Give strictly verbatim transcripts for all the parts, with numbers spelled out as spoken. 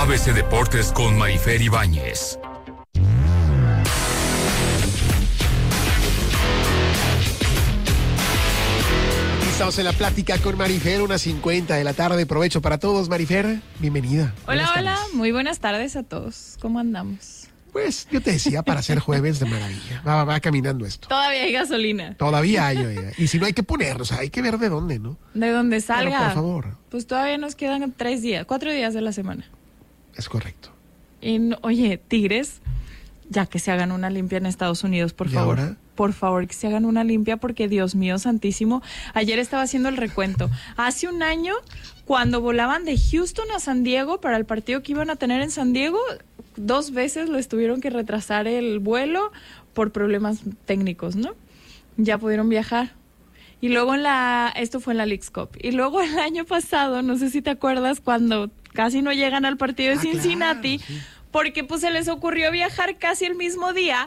A B C Deportes con Marifer Ibáñez. Estamos en la plática con Marifer, unas cincuenta de la tarde. Provecho para todos, Marifer. Bienvenida. Hola, hola. Muy buenas tardes a todos. ¿Cómo andamos? Pues yo te decía, para ser jueves de maravilla. Va, va caminando esto. Todavía hay gasolina. Todavía hay, oiga. Y si no hay que ponerlo, o sea, hay que ver de dónde, ¿no? De donde salga. Pero, por favor. Pues todavía nos quedan tres días, cuatro días de la semana. Es correcto. Y no, oye, Tigres, ya que se hagan una limpia en Estados Unidos, por ¿Y favor. ahora? Por favor, que se hagan una limpia porque, Dios mío santísimo, ayer estaba haciendo el recuento. Hace un año, cuando volaban de Houston a San Diego para el partido que iban a tener en San Diego, dos veces les tuvieron que retrasar el vuelo por problemas técnicos, ¿no? Ya pudieron viajar. Y luego en la, esto fue en la Leagues Cup. Y luego el año pasado, no sé si te acuerdas, cuando casi no llegan al partido de Ah, Cincinnati, claro, sí. porque pues se les ocurrió viajar casi el mismo día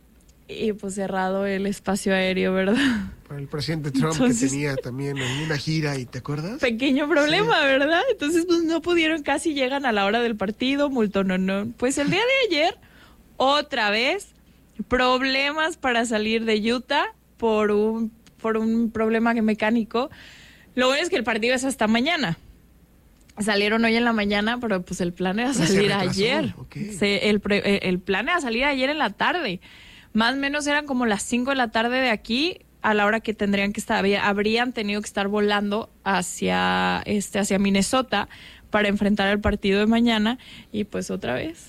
y pues cerrado el espacio aéreo, ¿verdad? Por el presidente Trump, Entonces, que tenía también una gira, ¿y te acuerdas? Pequeño problema, Sí. ¿verdad? Entonces pues no pudieron, casi llegan a la hora del partido, multó, no, no. Pues el día de ayer, otra vez, problemas para salir de Utah por un, por un problema mecánico. Lo bueno es que el partido es hasta mañana. Salieron hoy en la mañana, pero pues el plan era Pero se salir retrasó, ayer. ok. Se, el, pre- el plan era salir ayer en la tarde. Más o menos eran como las cinco de la tarde de aquí, a la hora que tendrían que estar, había- habrían tenido que estar volando hacia, este, hacia Minnesota para enfrentar el partido de mañana. Y pues otra vez,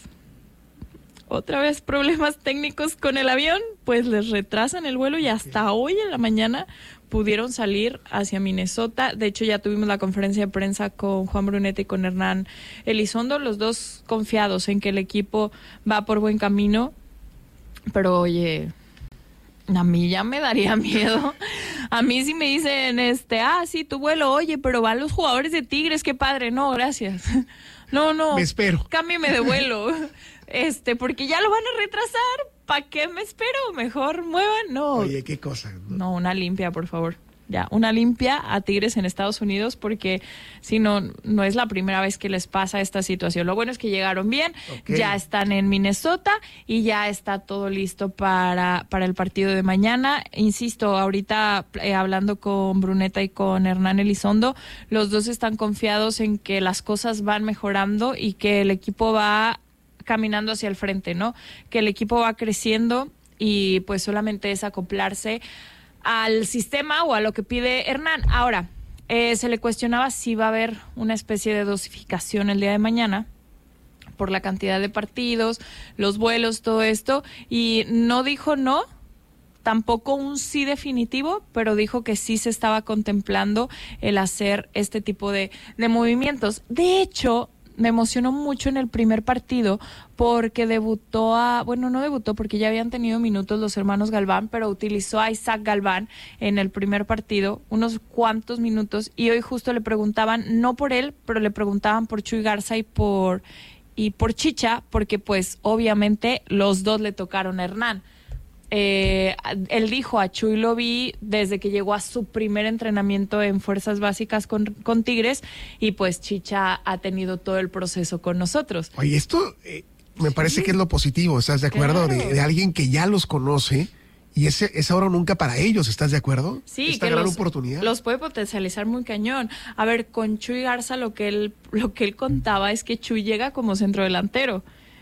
otra vez problemas técnicos con el avión, pues les retrasan el vuelo y hasta hoy en la mañana pudieron salir hacia Minnesota. De hecho, ya tuvimos la conferencia de prensa con Juan Bruneta y con Hernán Elizondo, los dos confiados en que el equipo va por buen camino. Pero oye, a mí ya me daría miedo. A mí si me dicen, este, ah, sí, tu vuelo, oye, pero van los jugadores de Tigres, qué padre. No, gracias. No, no. Me espero. Cámbiame de vuelo. Este, porque ya lo van a retrasar. ¿Para qué me espero? Mejor muevan. No. Oye, qué cosa, ¿no? No, una limpia, por favor. Ya, una limpia a Tigres en Estados Unidos, porque si no, no es la primera vez que les pasa esta situación. Lo bueno es que llegaron bien, Ok. ya están en Minnesota y ya está todo listo para, para el partido de mañana. Insisto, ahorita eh, hablando con Bruneta y con Hernán Elizondo, los dos están confiados en que las cosas van mejorando y que el equipo va caminando hacia el frente, ¿no? Que el equipo va creciendo y pues solamente es acoplarse al sistema o a lo que pide Hernán. Ahora, eh, se le cuestionaba si va a haber una especie de dosificación el día de mañana por la cantidad de partidos, los vuelos, todo esto, y no dijo no, tampoco un sí definitivo, pero dijo que sí se estaba contemplando el hacer este tipo de, de movimientos. De hecho, me emocionó mucho en el primer partido porque debutó a, bueno, no debutó porque ya habían tenido minutos los hermanos Galván, pero utilizó a Isaac Galván en el primer partido, unos cuantos minutos, y hoy justo le preguntaban, no por él, pero le preguntaban por Chuy Garza y por, y por Chicha, porque pues obviamente los dos le tocaron a Hernán. Eh, él dijo, a Chuy lo vi desde que llegó a su primer entrenamiento en Fuerzas Básicas con, con Tigres, y pues Chicha ha tenido todo el proceso con nosotros. Oye, esto eh, me parece que es lo positivo, ¿estás de acuerdo? Claro. De, de alguien que ya los conoce y ese es ahora o nunca para ellos, ¿estás de acuerdo? Sí, Esta que gran los, oportunidad. los puede potencializar muy cañón. A ver, con Chuy Garza lo que él, lo que él contaba es que Chuy llega como centrodelantero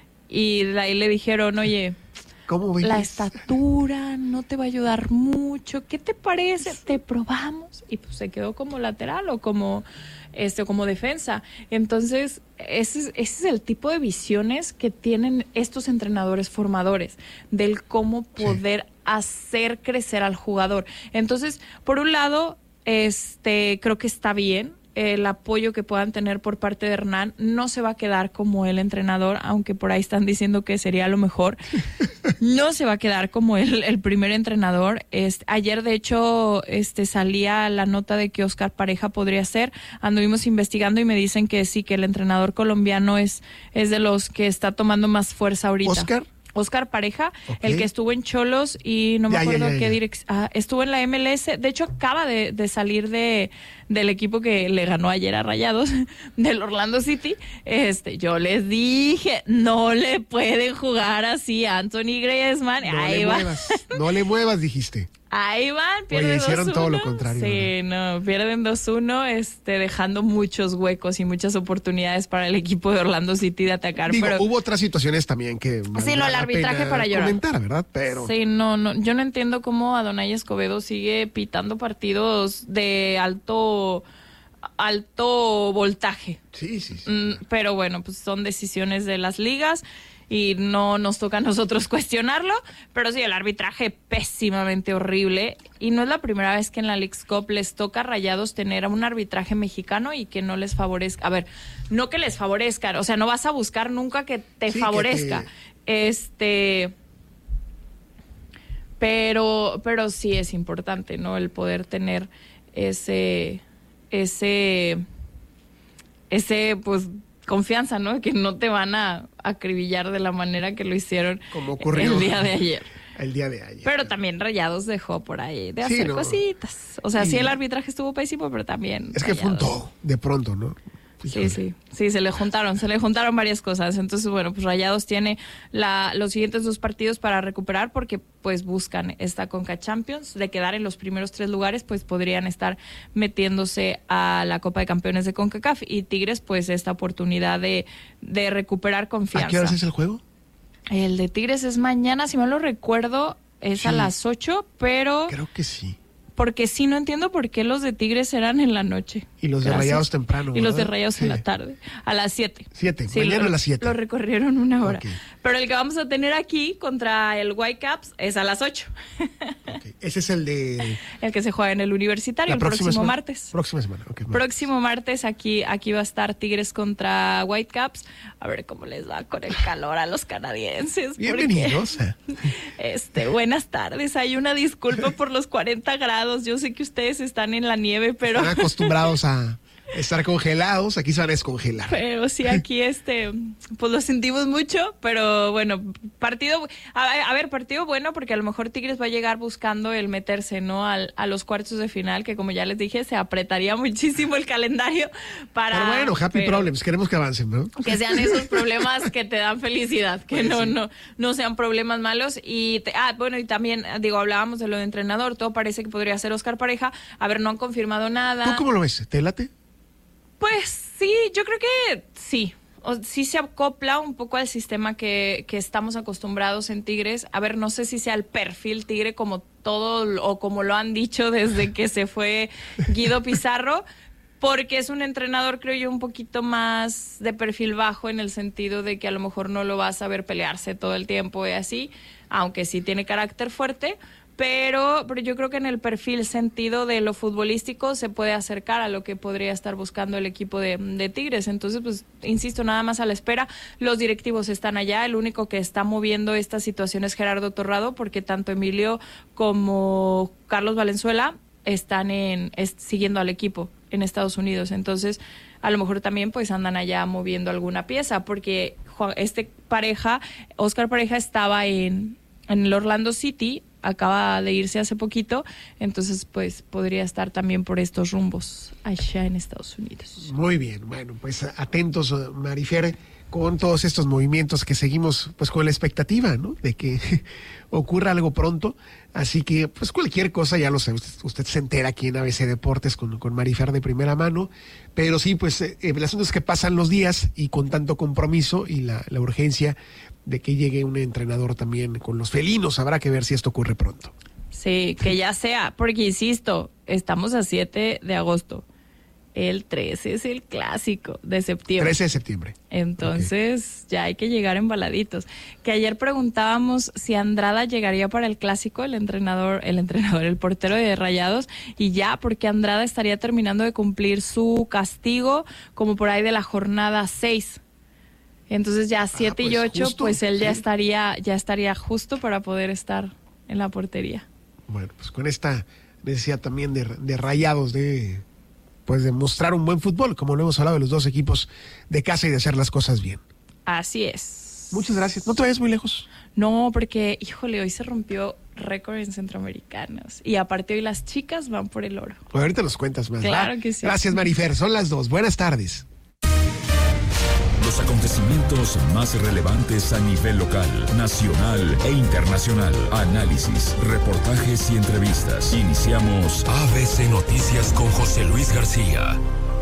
y de ahí le dijeron, oye, ¿Cómo ves? la estatura no te va a ayudar mucho, ¿qué te parece? Te probamos. Y pues se quedó como lateral o como este como defensa. Entonces, ese es, ese es el tipo de visiones que tienen estos entrenadores formadores, del cómo poder sí. hacer crecer al jugador. Entonces, por un lado, este creo que está bien el apoyo que puedan tener por parte de Hernán. No se va a quedar como el entrenador, aunque por ahí están diciendo que sería lo mejor. No se va a quedar como el, el primer entrenador. Este, ayer, de hecho, este salía la nota de que Oscar Pareja podría ser. Anduvimos investigando y me dicen que sí, que el entrenador colombiano es, es de los que está tomando más fuerza ahorita. ¿Oscar? Óscar Pareja, Ok. el que estuvo en Cholos y no me Ya, ya, acuerdo ya, qué ya. dirección. Ah, estuvo en la M L S. De hecho, acaba de, de salir de del equipo que le ganó ayer a Rayados, del Orlando City. Este, yo les dije, no le pueden jugar así a Anthony Griezmann. No Ahí le va. muevas, no le muevas, dijiste. Ahí van, pierden Oye, hicieron dos uno. todo lo contrario, Sí, no, pierden dos uno, este, dejando muchos huecos y muchas oportunidades para el equipo de Orlando City de atacar. Digo, pero hubo otras situaciones también que Sí, valdrá no, el la arbitraje pena para llorar. comentar, ¿verdad? Pero Sí, no, no, yo no entiendo cómo Adonai Escobedo sigue pitando partidos de alto, alto voltaje. sí, sí, sí. Mm, pero bueno, pues son decisiones de las ligas y no nos toca a nosotros cuestionarlo, pero sí, el arbitraje pésimamente horrible y no es la primera vez que en la Leagues Cup les toca a Rayados tener un arbitraje mexicano y que no les favorezca. A ver, no que les favorezca, o sea, no vas a buscar nunca que te Sí, que favorezca. te- Este... Pero, pero sí es importante, ¿no? El poder tener ese, ese, ese, pues, confianza, ¿no? Que no te van a acribillar de la manera que lo hicieron Como ocurrió el día de ayer. El día de ayer. Pero también Rayados dejó por ahí de Sí, hacer no. cositas. O sea, Y- sí el arbitraje estuvo pésimo, pero también Es que fue un Rayados. todo, de pronto, ¿no? Sí, sí, sí, se le juntaron, se le juntaron varias cosas. Entonces, bueno, pues Rayados tiene la, los siguientes dos partidos para recuperar porque pues buscan esta Conca Champions. De quedar en los primeros tres lugares, pues podrían estar metiéndose a la Copa de Campeones de CONCACAF y Tigres, pues esta oportunidad de, de recuperar confianza. ¿A qué horas es el juego? El de Tigres es mañana, si mal lo recuerdo, es Sí. a las ocho, pero Creo que sí. porque sí no entiendo por qué los de Tigres eran en la noche. Y los de Gracias. Rayados temprano, Y los de ¿verdad? Rayados en Sí. la tarde, a las siete. Siete, Sí, mañana lo- a las siete. Lo recorrieron una hora. Ok. Pero el que vamos a tener aquí contra el Whitecaps es a las ocho. Ok. Ese es el de El que se juega en el Universitario la el próxima próximo semana. martes. Próxima semana, ok. Próximo martes aquí, aquí va a estar Tigres contra Whitecaps. A ver cómo les va con el calor a los canadienses. porque- Bienvenidos. Este, buenas tardes. Hay una disculpa por los cuarenta grados. Yo sé que ustedes están en la nieve, pero Están acostumbrados a estar congelados, aquí se van a descongelar. pero sí aquí este pues lo sentimos mucho, pero bueno, partido a, a ver, partido bueno porque a lo mejor Tigres va a llegar buscando el meterse, ¿no? Al, a los cuartos de final, que como ya les dije, se apretaría muchísimo el calendario para Pero bueno, happy pero- problems, queremos que avancen, ¿no? que sean esos problemas que te dan felicidad, que Pues no, sí. no, no sean problemas malos. Y te- ah, bueno, y también, digo, hablábamos de lo de entrenador, todo parece que podría ser Óscar Pareja. A ver, no han confirmado nada. ¿Tú cómo lo ves? ¿Te late? Pues sí, yo creo que sí. O, sí se acopla un poco al sistema que, que estamos acostumbrados en Tigres. A ver, no sé si sea el perfil Tigre como todo o como lo han dicho desde que se fue Guido Pizarro, porque es un entrenador, creo yo, un poquito más de perfil bajo en el sentido de que a lo mejor no lo vas a ver pelearse todo el tiempo y así, aunque sí tiene carácter fuerte. Pero, pero yo creo que en el perfil sentido de lo futbolístico se puede acercar a lo que podría estar buscando el equipo de, de Tigres. Entonces, pues, insisto, nada más a la espera. Los directivos están allá. El único que está moviendo esta situación es Gerardo Torrado, porque tanto Emilio como Carlos Valenzuela están en, es, siguiendo al equipo en Estados Unidos. Entonces, a lo mejor también pues andan allá moviendo alguna pieza, porque Juan- este pareja, Óscar Pareja, estaba en, en el Orlando City, acaba de irse hace poquito, entonces pues podría estar también por estos rumbos allá en Estados Unidos. Muy bien, bueno, pues atentos, eh, Marifer, con todos estos movimientos que seguimos pues con la expectativa, ¿no? De que ocurra algo pronto. Así que pues cualquier cosa ya lo sabe, usted, usted se entera aquí en A B C Deportes con, con Marifer de primera mano. Pero sí, pues eh, el asunto es que pasan los días y con tanto compromiso y la, la urgencia de que llegue un entrenador también con los felinos, habrá que ver si esto ocurre pronto. Sí, que ya sea, porque insisto, estamos a siete de agosto. El trece es el clásico de septiembre. trece de septiembre. Entonces, okay, ya hay que llegar embaladitos. Que ayer preguntábamos si Andrada llegaría para el clásico, el entrenador, el entrenador, el portero de Rayados, y ya, porque Andrada estaría terminando de cumplir su castigo como por ahí de la jornada seis. Entonces ya siete ah, pues y ocho, justo, pues él sí. ya estaría, ya estaría justo para poder estar en la portería. Bueno, pues con esta necesidad también de, de Rayados de pues de mostrar un buen fútbol, como lo hemos hablado de los dos equipos de casa y de hacer las cosas bien. Así es. Muchas gracias. ¿No te vayas muy lejos? No, porque, híjole, hoy se rompió récord en centroamericanos. Y aparte hoy las chicas van por el oro. Bueno, ahorita nos cuentas más. Claro ¿va? que sí. Gracias, Marifer. Son las dos. Buenas tardes. Los acontecimientos más relevantes a nivel local, nacional e internacional. Análisis, reportajes y entrevistas. Iniciamos A B C Noticias con José Luis García.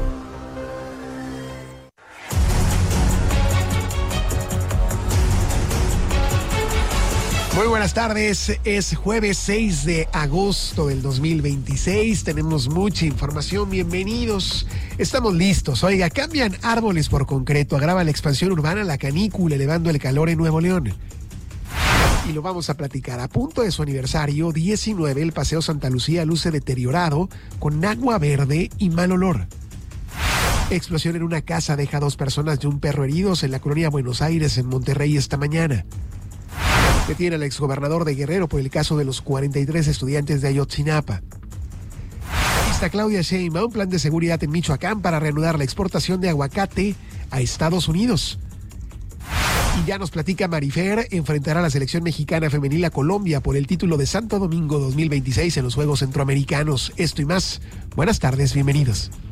Muy buenas tardes, es jueves seis de agosto del dos mil veintiséis, tenemos mucha información, bienvenidos, estamos listos. Oiga, cambian árboles por concreto, agrava la expansión urbana, la canícula, elevando el calor en Nuevo León. Y lo vamos a platicar. A punto de su aniversario diecinueve, el Paseo Santa Lucía luce deteriorado, con agua verde y mal olor. Explosión en una casa deja a dos personas y un perro heridos en la colonia Buenos Aires, en Monterrey, esta mañana. Detiene al exgobernador de Guerrero por el caso de los cuarenta y tres estudiantes de Ayotzinapa. Lista Claudia Sheinbaum, plan de seguridad en Michoacán para reanudar la exportación de aguacate a Estados Unidos. Y ya nos platica Marifer, enfrentará a la selección mexicana femenil a Colombia por el título de Santo Domingo dos mil veintiséis en los Juegos Centroamericanos. Esto y más. Buenas tardes, bienvenidos.